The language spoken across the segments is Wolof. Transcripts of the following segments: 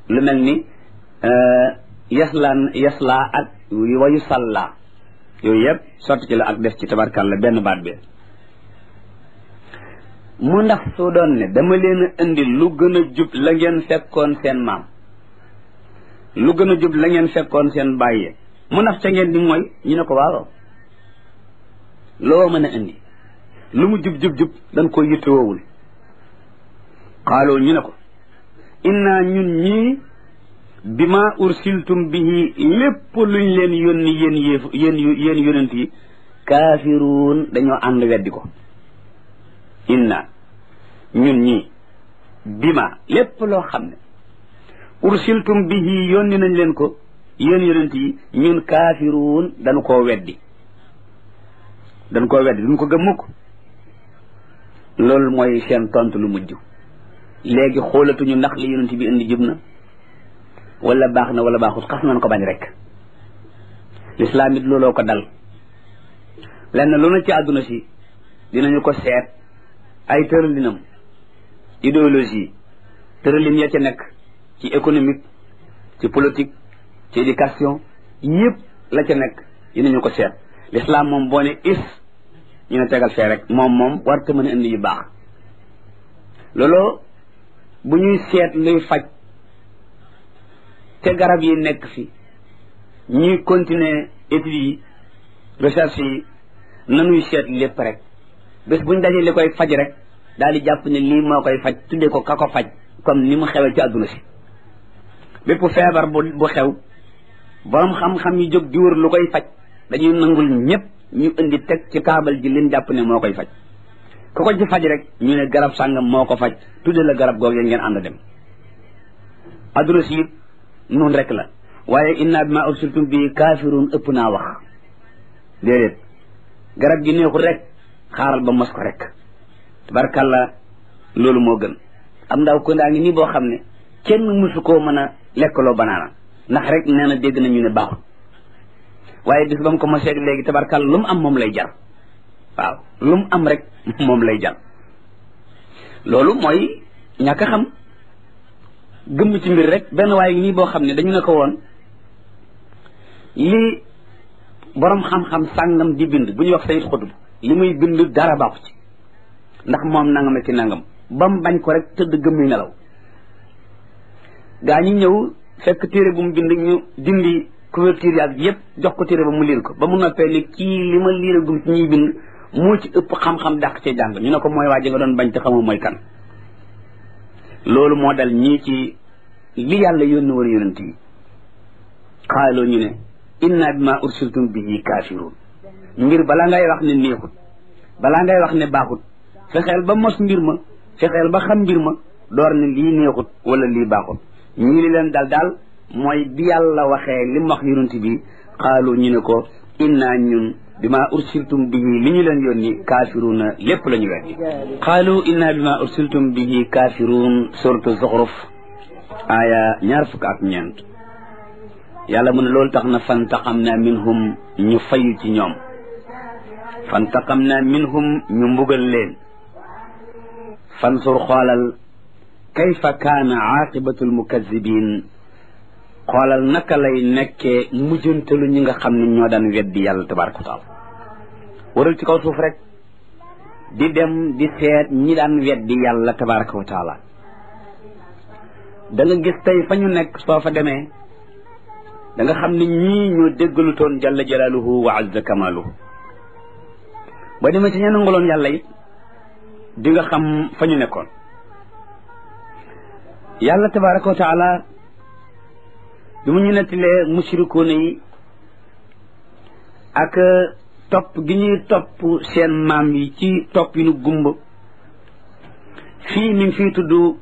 lu mel ni yasla ak wayu salla yooyu yëpp sotti ci la ak def ci tabarkàlla benn baat bi mu ndax su doon ne dama leen a indi lu gën a jub la ngeen fekkoon seen maam lu gën a jub la ngeen fekkoon seen bàyyee mu ndax ca ngeen di mooy ñu ne ko waaw loo mën a indi lu mu jub dañ ko yittewoowul xaaloo ñu ne ko inna ñun ñii bima ursiltum bihi lépp luñ leen yónni yéen yonent yi kaafiruun dañoo ànd weddi ko inna ñun ñii bima lépp loo xam ne ursiltum bihi yónni nañ leen ko yéen yonent yi ñun kaafiruun dañu koo weddi duñ ko gëm mukk loolu mooy seen tontu lu mujj léegi xoolatuñu ndax li yonent bi indi jub na wala baax na wala baaxut xas nañ ko bañ rek lislaam it looloo ko dal lenn lu na ci àdduna si dinañu ko seet ay tëralinam idéologie tëralin ya ca nekk ci économique ci politique ci éducation yëpp la ca nekk dinañu ko seet lislaam moom boo ne is ñu ne tegal fee rek moom warta mën a indi yu baax looloo bu ñuy seet luy faj te garab yi nekk fi ñuy continuer études yi recherche yi nanuy seet lépp rek bés buñ dajee li koy faj rek daal di jàpp ne lii moo koy faj tuddee ko ka ko faj comme ni mu xewee ci àdduna si bépp feebar bu xew borom xam-xam yi jóg di wër lu koy faj dañuy nangul ñëpp ñu indi teg ci taabal ji leen jàpp ne moo koy faj ku ko ci faj rek ñu ne garab sàngam moo ko faj tudde la garab googu ngeen ànd dem àdduna si it noonu rek la waaye inna bima ursiltum bi kaafiruun ëpp naa wax déedéet garab gi neexul rek xaaral ba mos ko rek tabarkàlla loolu moo gën am ndaw ko ndaa ngi nii boo xam ne kenn mësu koo mën a lekkaloo banaana ndax rek nee na dégg nañu ne baaxul waaye bis ba mu ko mosee léegi tabarkàlla lu mu am moom lay jar waaw lu mu am rek moom lay jar loolu mooy ñàkk a xam gëmm ci mbir rek benn waaye nii boo xam ne dañu ne ko woon li borom xam-xam sàngam di bind bu ñuy wax sayit xutub li muy bind dara baaxu ci ndax moom nangam ci nangam ba mu bañ ko rek tëdd gëmmi nelaw gaa ñi ñëw fekk téere bu mu bind ñu dindi couverture yaag yëpp jox ko téere ba mu liir ko ba mu noppee ni kii li ma liir gum ci ñuy bind moo ci ëpp xam-xam dàq ci jàng ñu ne ko mooy waa ji nga doon bañ te xamoo mooy kan loolu moo dal ñii ci li yàlla yónni woon yonent yi xaaloo ñu ne inna bima ursiltum bihi kaafiruun mbir balaa ngay wax ne neexut balaa ngay wax ne baaxut fexeel ba mos mbir ma fexeel ba xam mbir ma door ne lii neexut wala lii baaxut ñii li leen daal mooy bi yàlla waxee li mu wax yonent bi xaaloo ñu ne ko inna ñun bima ursiltum bihi li ñu leen yónni kaafiruuna lépp la ñu weddi xaalu inna bima ursiltum bihi kaafiruun suratu zuxruf aaya 24 yàlla mu ne loolu tax na fantaqamna minhum ñu fayu ci ñoom fantaqamna minhum ñu mbugal leen fansur xoolal kayfa kaana aaqibatul mukazibin xoolal naka lay nekkee mujjantalu ñi nga xam ne ñoo daan weddi yàlla tabaraka wa taala waral ci kaw suuf rek di dem di seet ñi daan weddi yàlla tabaraka wa taala da nga gis tey fa ñu nekk soo fa demee da nga xam ne ñii ñoo déggalutoon jalla jalaaluhu wa azza kamaaluhu ba demee ci ña nangaloon yàlla it di nga xam fa ñu nekkoon yàlla tabaraka wa taala bi mu ñu nettalee mushrikuuna yi ak topp gi ñuy topp seen maam yi ci topp yi nu gumba fii mi ngi fii tudd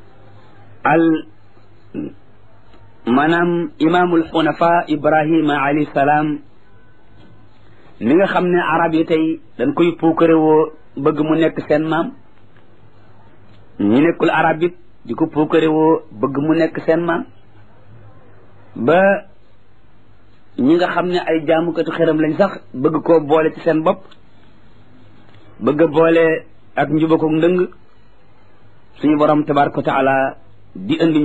maanaam imaamul xunafa ibrahima alayhi salaam mi nga xam ne arab yi tey dañ koy puukare woo bëgg mu nekk seen maam ñi nekkul arab it di ko puukare woo bëgg mu nekk seen maam ba ñi nga xam ne ay jaamukatu xëram lañ sax bëgg koo boole ci seen bopp bëgg a boole ak njubako ndëng suñu borom tabaraka wa taala di indi